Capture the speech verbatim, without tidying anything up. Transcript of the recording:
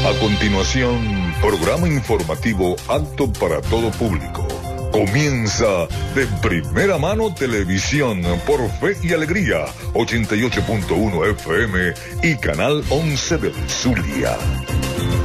A continuación, programa informativo apto para todo público. Comienza De Primera Mano Televisión por Fe y Alegría, ochenta y ocho punto uno F M y Canal once del Zulia.